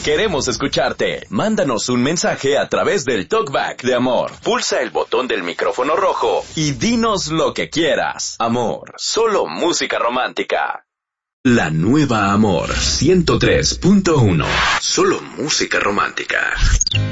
Queremos escucharte. Mándanos un mensaje a través del Talkback de Amor. Pulsa el botón del micrófono rojo y dinos lo que quieras. Amor, solo música romántica. La nueva Amor 103.1. Solo música romántica.